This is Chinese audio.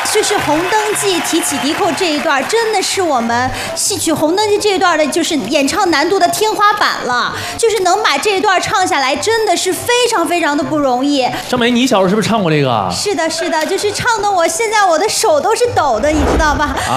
就是《红灯记》提起迪寇这一段，真的是我们戏曲《红灯记》这一段的，就是演唱难度的天花板了。就是能把这一段唱下来，真的是非常非常的不容易。 尚梅，你小时候是不是唱过这个？ 是的，是的，就是唱的我现在我的手都是抖的，你知道吧？